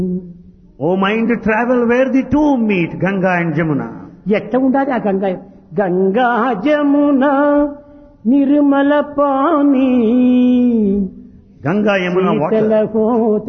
O mind, travel where the two meet, Ganga and Jamuna. ఎట్లా ఉండాలి ఆ గంగా గంగా జమున నిర్మల పాని Ganga, Yamuna, water.